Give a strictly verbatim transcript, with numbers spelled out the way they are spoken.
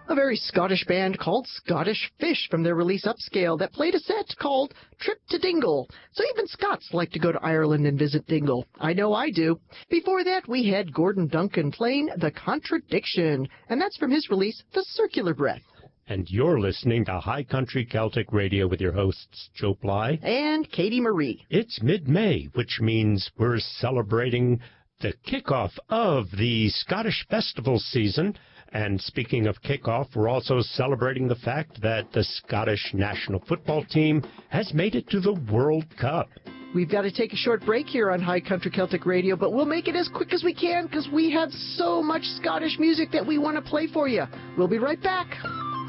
a very Scottish band called Scottish Fish from their release Upscale that played a set called Trip to Dingle. So even Scots like to go to Ireland and visit Dingle. I know I do. Before that, we had Gordon Duncan playing The Contradiction, and that's from his release The Circular Breath. And you're listening to High Country Celtic Radio with your hosts, Joe Bly and Katie Marie. It's mid-May, which means we're celebrating the kickoff of the Scottish festival season. And speaking of kickoff, we're also celebrating the fact that the Scottish national football team has made it to the World Cup. We've got to take a short break here on High Country Celtic Radio, but we'll make it as quick as we can because we have so much Scottish music that we want to play for you. We'll be right back.